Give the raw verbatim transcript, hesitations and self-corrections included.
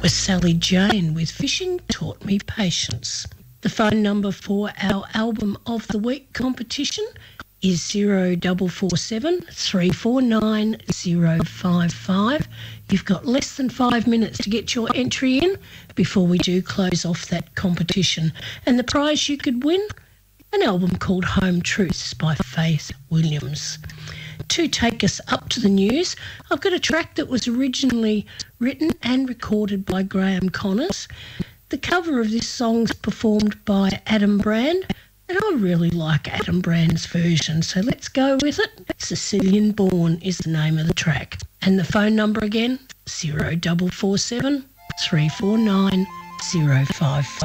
was Sally Jane with Fishing Taught Me Patience. The phone number for our Album of the Week competition is zero four four seven, three four nine, zero five five. You've got less than five minutes to get your entry in before we do close off that competition. And the prize you could win, an album called Home Truths by Faith Williams. To take us up to the news, I've got a track that was originally written and recorded by Graham Connors. The cover of this song's performed by Adam Brand, and I really like Adam Brand's version, so let's go with it. Sicilian Born is the name of the track. And the phone number again, zero four four seven, three four nine, zero five five.